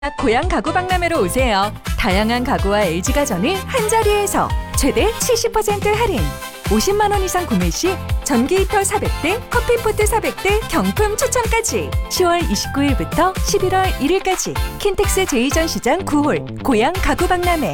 고양 가구 박람회로 오세요. 다양한 가구와 LG가전을 한자리에서 최대 70% 할인. 50만 원 이상 구매 시 전기 히터 400대, 커피포트 400대 경품 추첨까지. 10월 29일부터 11월 1일까지 킨텍스 제2전시장 9홀 고양 가구 박람회.